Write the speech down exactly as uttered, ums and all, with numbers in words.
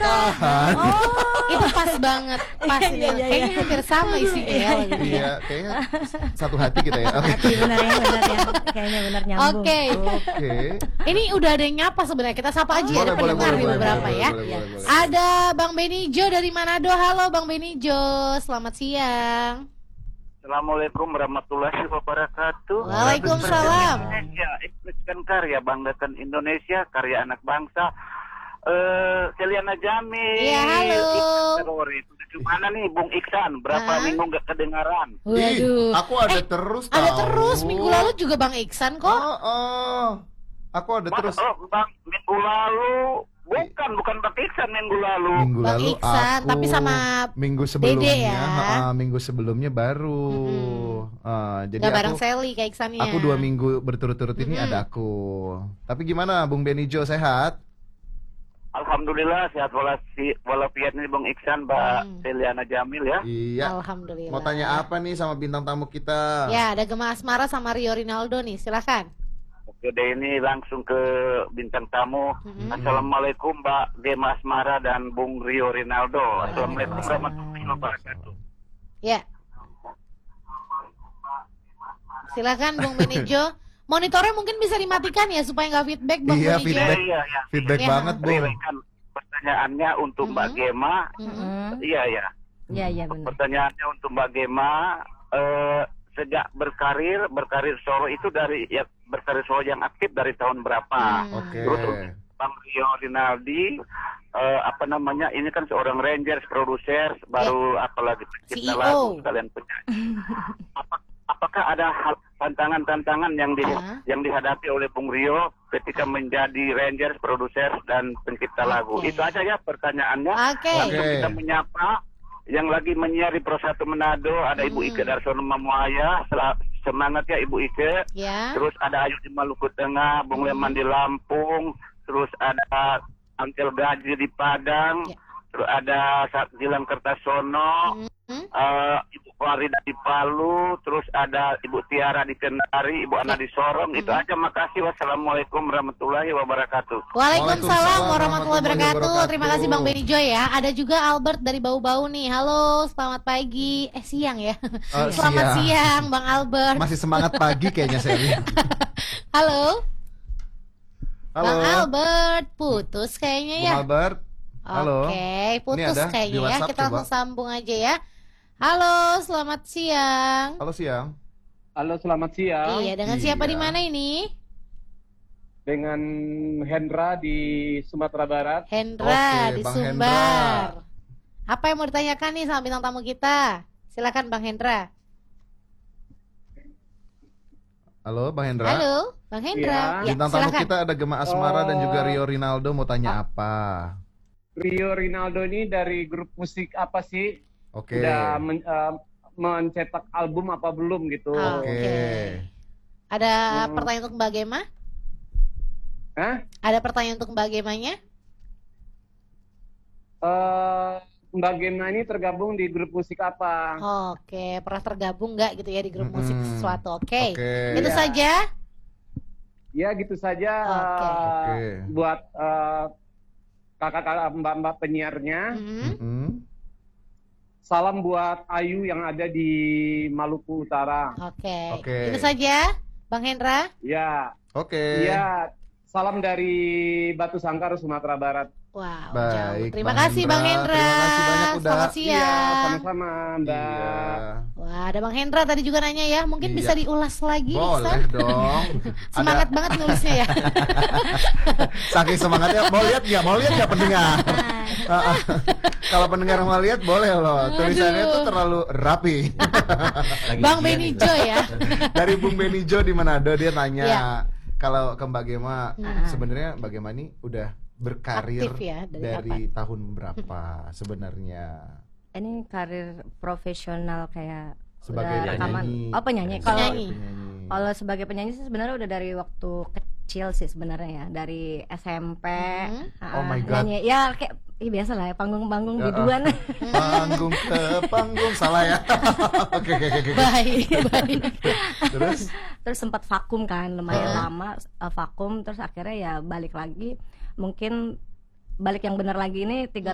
nikahan. Oh, itu pas banget, pas Iya, ini. iya, iya. Kayaknya hampir sama isinya ya. lagunya. Iya, kayaknya satu hati kita ya. Oke. Hati benar ya, benar ya. Kayaknya benar nyambung. Oke. Oke. Ini udah ada yang nyapa sebenarnya. Kita sapa aja ya, Boleh, ada boleh, pendengar boleh, nih boleh, beberapa boleh, ya. boleh, boleh, boleh. Ada Bang Benijo dari Manado. Halo Bang Benijo, selamat siang. Assalamualaikum warahmatullahi wabarakatuh. Waalaikumsalam. Indonesia, ekspresikan karya, banggakan Indonesia, karya anak bangsa. Eh, Seliana Jamil. Iya, halo. Teroris. Gimana nih Bung Iksan? Berapa Hah? minggu nggak kedengaran? Waduh. Ih, aku ada Eh, terus Ada tahu. terus minggu lalu juga Bang Iksan kok. Oh, oh. Aku ada Mas, terus. oh, Bang, minggu lalu bukan bukan Bang Iksan minggu lalu. Minggu Bang lalu Iksan, aku tapi sama minggu sebelumnya, Dede ya. ha-ha, minggu sebelumnya baru. Mm-mm. Ah, jadi Gak bareng aku Sally kayak Iksannya. aku dua minggu berturut-turut ini Mm-mm. ada aku. Tapi gimana Bung Benijo, sehat? Alhamdulillah sehat walafi- walafiat nih Bung Iksan, Mbak Hmm. Seliana Jamil ya. Iya. Alhamdulillah. Mau tanya apa nih sama bintang tamu kita? Ya, ada Gemma Asmara sama Rio Rinaldo nih, silakan. Oke deh, ini langsung ke bintang tamu. Mm-mm. Assalamualaikum Mbak Gema Asmara dan Bung Rio Rinaldo. Assalamualaikum warahmatullahi wabarakatuh. Ya. Silakan Bung Benijo. Monitornya mungkin bisa dimatikan ya supaya nggak feedback Bang Iya, Benijo. feedback. Iya, iya. Feedback Iya. banget, Bung. Relekan pertanyaannya untuk Mbak Mhm. Gema. Mm-mm. Iya, ya. Iya, iya benar. Pertanyaannya untuk Mbak Gema, eh, sejak berkarir, berkarir solo itu dari ya berkarir solo yang aktif dari tahun berapa? Hmm. Oke. Terus untuk Bang Rio Rinaldi, eh, apa namanya? Ini kan seorang Rangers, produser, baru apalagi C E pencipta O. lagu sekalian penyanyi. Apa, apakah ada hal tantangan-tantangan yang di, Hah? yang dihadapi oleh Bung Rio ketika menjadi Rangers, produser dan pencipta lagu? Oke. Itu aja ya pertanyaannya. Oke. Langsung Oke. kita menyapa yang lagi menyiari Pro satu Manado, ada Ibu Hmm. Ike Darsono Mamuaya. Sel- semangat ya Ibu Ike. Ya. Terus ada Ayu di Maluku Tengah, Bung Hmm. Leman di Lampung, terus ada Angkel Gaji di Padang, Ya. terus ada Gilang Kertasono, Hmm. eh, Ibu Farida di Palu, terus ada Ibu Tiara di Kendari, Ibu Ana Ya. di Sorong. Itu Hmm. aja, makasih. Wassalamualaikum warahmatullahi wabarakatuh. Waalaikumsalam Waalaikumsalam warahmatullahi wabarakatuh. wabarakatuh. Terima kasih Bang Benijo ya. Ada juga Albert dari Bau-Bau nih. Halo, selamat pagi. Eh siang ya. Oh, Selamat siang. siang Bang Albert. Masih semangat pagi kayaknya Sally. Halo. Halo. Bang Albert, putus kayaknya Bung ya. Albert. Halo. Oke, putus Ini ada kayaknya di ya. WhatsApp, Kita langsung coba. sambung aja ya. Halo, selamat siang. Halo siang. Halo, selamat siang. Iya, dengan siapa Iya. di mana ini? Dengan Hendra di Sumatera Barat. Hendra Oke, di Bang Sumbar. Apa yang mau ditanyakan nih sama bintang tamu kita? Silakan Bang Hendra. Halo Bang Hendra. Halo, Bang Hendra. Ya, Bintang tamu silakan. kita ada Gemma Asmara dan juga Oh. Rio Rinaldo mau tanya apa? Rio Rinaldo ini dari grup musik apa sih? Oke. Udah men- eh, mencetak album apa belum gitu? Oh, Oke. Oke. Ada Hmm. pertanyaan untuk Mbak Gema? Hah? Ada pertanyaan untuk Mbak Gemanya? Eh, Mbak Gema ini tergabung di grup musik apa? Oke, pernah tergabung nggak gitu ya di grup musik Mm-mm. sesuatu? Oke. Oke. Itu Iya. saja. Ya gitu saja. Oke. eh, Oke. Buat eh, kakak-kakak mbak-mbak penyiarnya. Mhm. Mm-mm. Salam buat Ayu yang ada di Maluku Utara. Oke. Oke. Itu saja, Bang Hendra. Ya, Oke. ya. Salam dari Batu Sangkar, Sumatera Barat. Wow, Baik, jauh. Terima Bang kasih Bang Hendra. Hendra. Terima kasih banyak udah- Selamat Iya, siang. sama-sama, Mbak. Iya. Wah, ada Bang Hendra tadi juga nanya ya. Mungkin Iya. bisa diulas lagi, Boleh Iksan. dong. Semangat Ada banget nulisnya ya. saking semangatnya. Mau lihat nggak? Mau lihat nggak pendengar? Ah, ah. Kalau pendengar mau lihat boleh loh. Tulisannya Aduh. tuh terlalu rapi. Bang Benijo ya. Dari Bung Benijo di Manado dia nanya. Iya. Kalau ke Mbak Gema, Hmm. sebenarnya Mbak Gema ini udah berkarir Aktif ya, dari dari, tahun berapa sebenarnya? Ini karir profesional kayak Sebagai udah rekaman. penyanyi. Oh penyanyi. Sebagai Kalau Penyanyi. penyanyi. kalau sebagai penyanyi sih sebenarnya udah dari waktu kecil sih sebenarnya ya, dari S M P. Mhm. ah, Oh my God. nyanyi. Ya kayak ih, biasa lah ya panggung-panggung Ya, biduan. Panggung ke panggung salah ya. Oke oke oke. Baik, baik. Terus Terus sempat vakum kan lumayan Heeh. lama eh, vakum, terus akhirnya ya balik lagi, mungkin balik yang benar lagi ini tiga